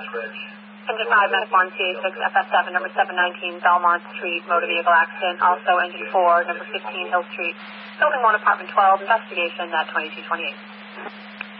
Engine 5, Medic 1, CA6, FS7, number 719, Belmont Street, motor vehicle accident. Also, Engine 4, number 15, Hill Street, Building 1, Apartment 12, investigation at 2228.